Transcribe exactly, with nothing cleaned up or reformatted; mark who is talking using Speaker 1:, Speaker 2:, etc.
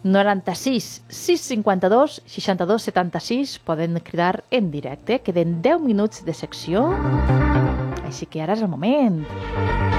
Speaker 1: noranta-sis sis cinquanta-dos seixanta-dos setanta-sis. Poden cridar en directe. Queden deu minuts de secció, així que ara és el moment.